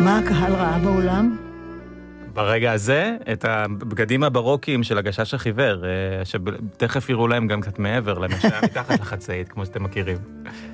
מה הקהל ראה באולם? ברגע הזה, את הבגדים הברוקיים של הגשש החיוור, שתכף יראו להם גם קצת מעבר, למה שהיה מתחת לחצאית, כמו שאתם מכירים.